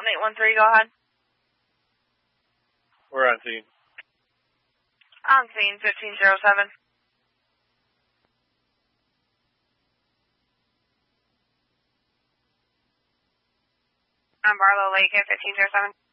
Dalton 813, go ahead. We're on scene. On scene, 1507. On Barlow Lake at 1507.